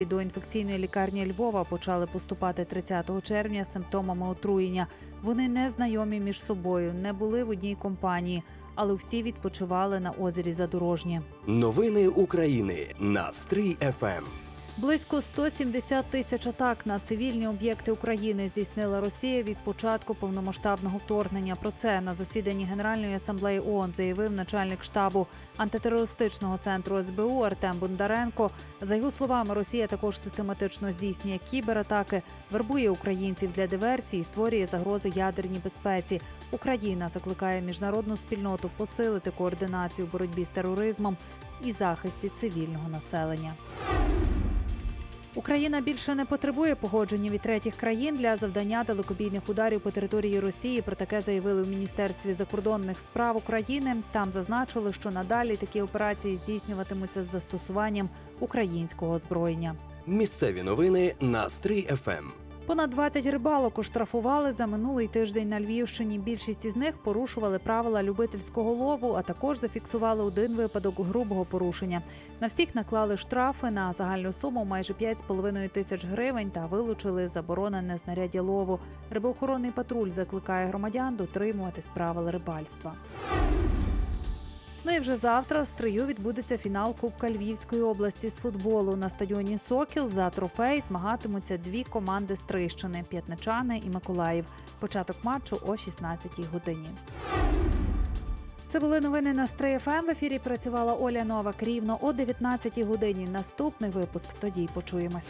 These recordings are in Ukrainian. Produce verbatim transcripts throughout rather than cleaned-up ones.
До інфекційної лікарні Львова почали поступати тридцятого червня з симптомами отруєння. Вони не знайомі між собою, не були в одній компанії, але всі відпочивали на озері Задорожнє. Новини України на Стрий еф ем. Близько сто сімдесят тисяч атак на цивільні об'єкти України здійснила Росія від початку повномасштабного вторгнення. Про це на засіданні Генеральної асамблеї ООН заявив начальник штабу антитерористичного центру ес бе у Артем Бондаренко. За його словами, Росія також систематично здійснює кібератаки, вербує українців для диверсій і створює загрози ядерній безпеці. Україна закликає міжнародну спільноту посилити координацію в боротьбі з тероризмом і захисті цивільного населення. Україна більше не потребує погодження від третіх країн для завдання далекобійних ударів по території Росії. Про таке заявили в Міністерстві закордонних справ України. Там зазначили, що надалі такі операції здійснюватимуться з застосуванням українського озброєння. Місцеві новини на Стрий еф ем. Понад двадцять рибалок оштрафували за минулий тиждень на Львівщині. Більшість із них порушували правила любительського лову, а також зафіксували один випадок грубого порушення. На всіх наклали штрафи на загальну суму майже п'ять з половиною тисяч гривень та вилучили заборонене знаряддя лову. Рибоохоронний патруль закликає громадян дотримуватись правил рибальства. Ну і вже завтра в Стрию відбудеться фінал Кубка Львівської області з футболу. На стадіоні «Сокіл» за трофей змагатимуться дві команди Стрийщини – П'ятничани і Миколаїв. Початок матчу о шістнадцятій годині. Це були новини на Стрий еф ем. В ефірі працювала Оля Новак. Рівно о дев'ятнадцятій годині. Наступний випуск. Тоді й почуємось.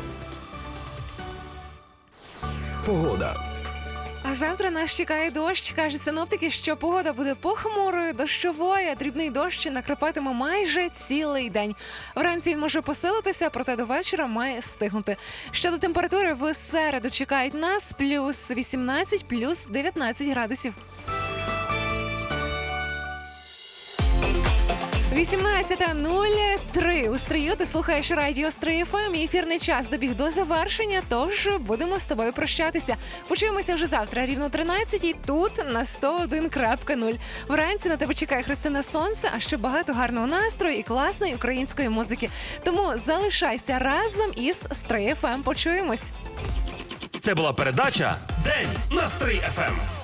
Погода. А завтра нас чекає дощ. Кажуть синоптики, що погода буде похмурою, дощовою, а дрібний дощ накрапатиме майже цілий день. Вранці він може посилитися, проте до вечора має стихнути. Щодо температури, в середу чекають нас плюс вісімнадцять, плюс дев'ятнадцять градусів. вісімнадцята нуль три. У Стрию ти слухаєш радіо Стрий еф ем. Ефірний час добіг до завершення, тож будемо з тобою прощатися. Почуємося вже завтра, рівно тринадцятій, тут на сто один крапка нуль. Вранці на тебе чекає Христина Сонце, а ще багато гарного настрою і класної української музики. Тому залишайся разом із Стрий еф ем. Почуємось. Це була передача «День на Стрий еф ем».